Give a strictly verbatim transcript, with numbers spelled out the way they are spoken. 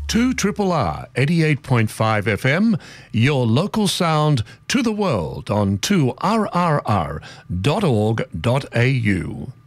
two R R R eighty-eight point five F M, your local sound to the world on two R R R dot org dot A U.